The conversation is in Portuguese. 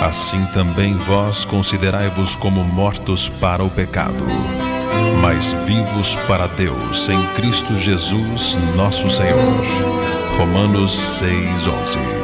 assim também vós considerai-vos como mortos para o pecado, mas vivos para Deus em Cristo Jesus nosso Senhor. Romanos 6:11.